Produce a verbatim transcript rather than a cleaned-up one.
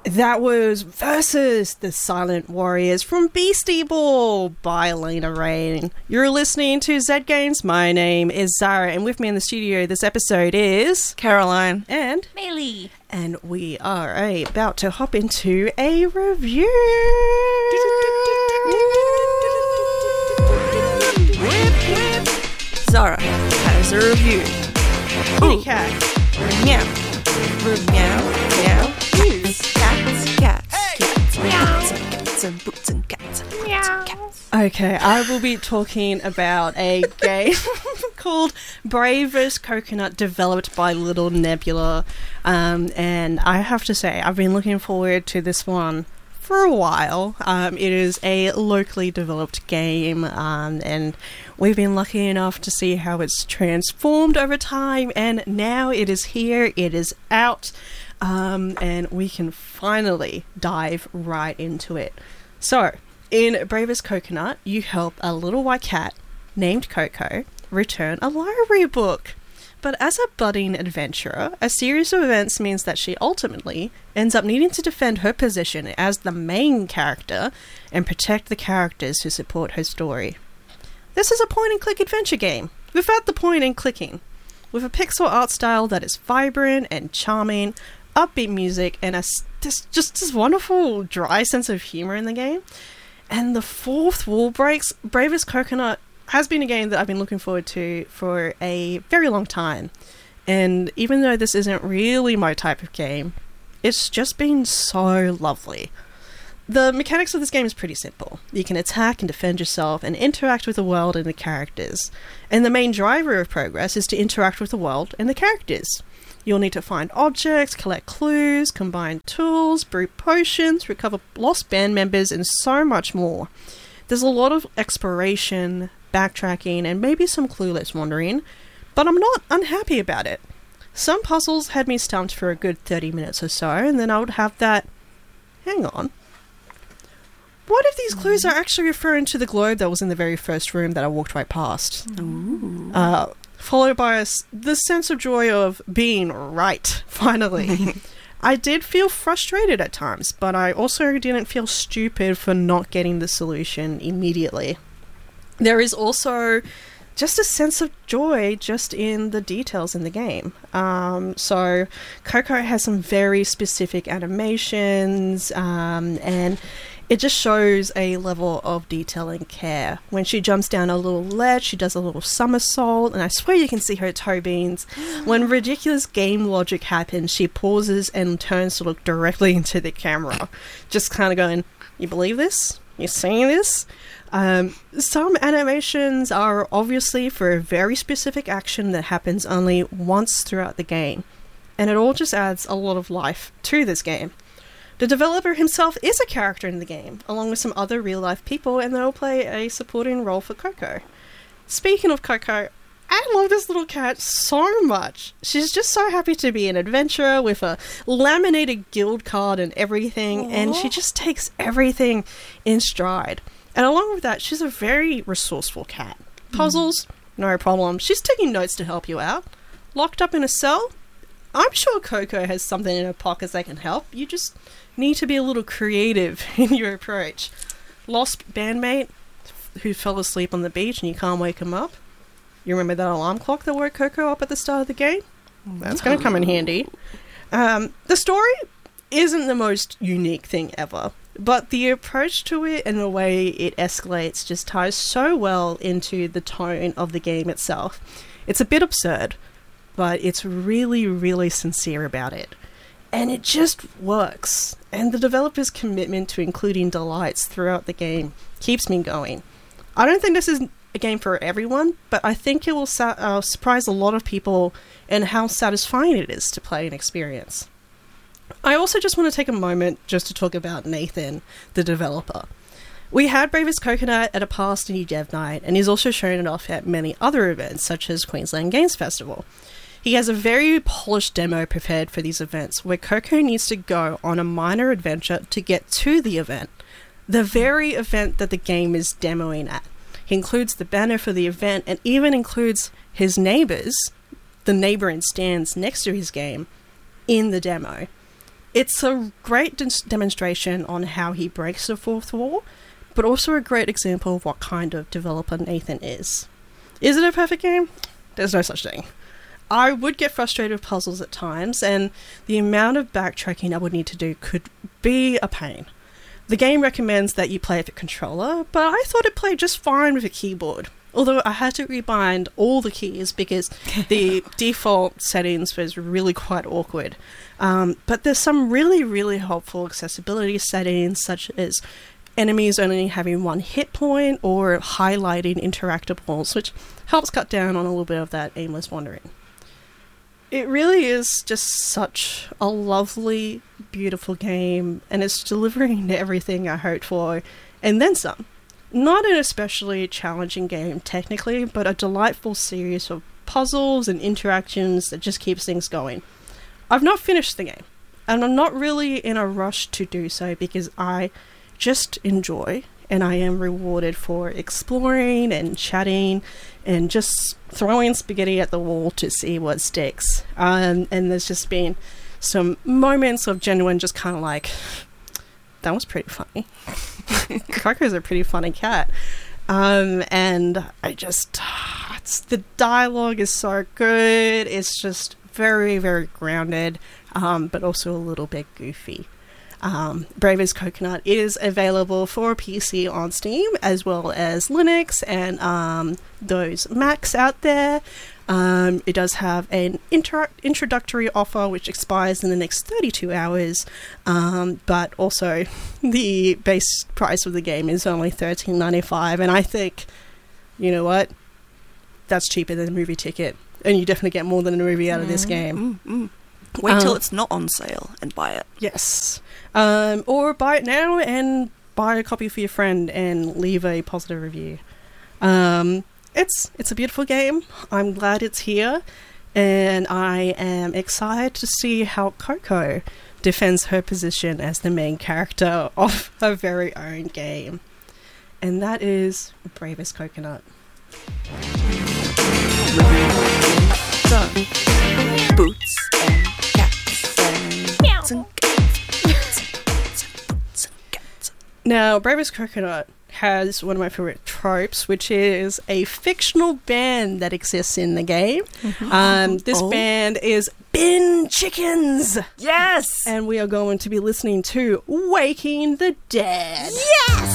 That was Versus the Silent Warriors from Beastie Ball by Lena Raine. You're listening to Z Games. My name is Zara, and with me in the studio this episode is Caroline and Melee. And we are uh, about to hop into a review. Zara has a review. Kitty cat. Meow. Meow. Meow. Cats. Cats. Cats. Cats. Cats. Cats and boots and cats. Cats. Okay, I will be talking about a game called Bravest Coconut, developed by Little Nebula. Um, and I have to say, I've been looking forward to this one for a while. Um, it is a locally developed game, um, and we've been lucky enough to see how it's transformed over time, and now it is here, it is out, um, and we can finally dive right into it. So, in Bravest Coconut, you help a little white cat named Coco return a library book. But as a budding adventurer, a series of events means that she ultimately ends up needing to defend her position as the main character and protect the characters who support her story. This is a point-and-click adventure game, without the point and clicking, with a pixel art style that is vibrant and charming, upbeat music, and a this, just this wonderful dry sense of humour in the game. And the fourth wall breaks, Bravest Coconut has been a game that I've been looking forward to for a very long time. And even though this isn't really my type of game, it's just been so lovely. The mechanics of this game is pretty simple. You can attack and defend yourself and interact with the world and the characters. And the main driver of progress is to interact with the world and the characters. You'll need to find objects, collect clues, combine tools, brew potions, recover lost band members, and so much more. There's a lot of exploration, backtracking, and maybe some clueless wandering, but I'm not unhappy about it. Some puzzles had me stumped for a good thirty minutes or so, and then I would have that, hang on, what if these clues are actually referring to the globe that was in the very first room that I walked right past? Ooh. Uh, followed by a, the sense of joy of being right, finally. I did feel frustrated at times, but I also didn't feel stupid for not getting the solution immediately. There is also just a sense of joy just in the details in the game. Um, so Coco has some very specific animations, um, and it just shows a level of detail and care. When she jumps down a little ledge, she does a little somersault, and I swear you can see her toe beans. When ridiculous game logic happens, she pauses and turns to look directly into the camera, just kind of going, "You believe this? You seeing this?" Um, some animations are obviously for a very specific action that happens only once throughout the game, and it all just adds a lot of life to this game. The developer himself is a character in the game, along with some other real-life people, and they'll play a supporting role for Coco. Speaking of Coco, I love this little cat so much. She's just so happy to be an adventurer with a laminated guild card and everything, Aww. And she just takes everything in stride. And along with that, she's a very resourceful cat. Puzzles, mm. no problem. She's taking notes to help you out. Locked up in a cell? I'm sure Coco has something in her pockets that can help. You just need to be a little creative in your approach. Lost bandmate who fell asleep on the beach and you can't wake him up? You remember that alarm clock that woke Coco up at the start of the game? That's going to come in handy. Um, the story isn't the most unique thing ever, but the approach to it and the way it escalates just ties so well into the tone of the game itself. It's a bit absurd, but it's really, really sincere about it. And it just works. And the developer's commitment to including delights throughout the game keeps me going. I don't think this is a game for everyone, but I think it will sa- uh, surprise a lot of people in how satisfying it is to play and experience. I also just want to take a moment just to talk about Nathan, the developer. We had Bravest Coconut at a past indie dev night, and he's also shown it off at many other events, such as Queensland Games Festival. He has a very polished demo prepared for these events, where Coco needs to go on a minor adventure to get to the event, the very event that the game is demoing at. He includes the banner for the event and even includes his neighbours, the neighbouring stands next to his game, in the demo. It's a great dis- demonstration on how he breaks the fourth wall, but also a great example of what kind of developer Nathan is. Is it a perfect game? There's no such thing. I would get frustrated with puzzles at times, and the amount of backtracking I would need to do could be a pain. The game recommends that you play with a controller, but I thought it played just fine with a keyboard. Although I had to rebind all the keys because the default settings was really quite awkward. Um, but there's some really, really helpful accessibility settings, such as enemies only having one hit point or highlighting interactables, which helps cut down on a little bit of that aimless wandering. It really is just such a lovely, beautiful game, and it's delivering everything I hoped for, and then some. Not an especially challenging game technically, but a delightful series of puzzles and interactions that just keeps things going. I've not finished the game, and I'm not really in a rush to do so because I just enjoy, and I am rewarded for exploring and chatting and just throwing spaghetti at the wall to see what sticks. Um, and there's just been some moments of genuine just kind of like, that was pretty funny. Coco's a pretty funny cat. Um, and I just, it's, the dialogue is so good. It's just very, very grounded, um, but also a little bit goofy. Um, Brave as Coconut is available for P C on Steam, as well as Linux and um, those Macs out there. Um, it does have an inter- introductory offer which expires in the next thirty-two hours, um, but also the base price of the game is only thirteen ninety-five, and I think, you know what, that's cheaper than a movie ticket, and you definitely get more than a movie out of this game. Mm-hmm. Wait till Um, it's not on sale and buy it. Yes. Um, or buy it now and buy a copy for your friend and leave a positive review. Um, it's it's a beautiful game. I'm glad it's here, and I am excited to see how Coco defends her position as the main character of her very own game. And that is Brave as Coconut. So, boots and cats and boots and cats, boots and cats and boots and cats. Now, Brave as Coconut has one of my favorite tropes, which is a fictional band that exists in the game. Mm-hmm. Um, this Oh. band is Bin Chickens, Yes! and we are going to be listening to Waking the Dead. Yes!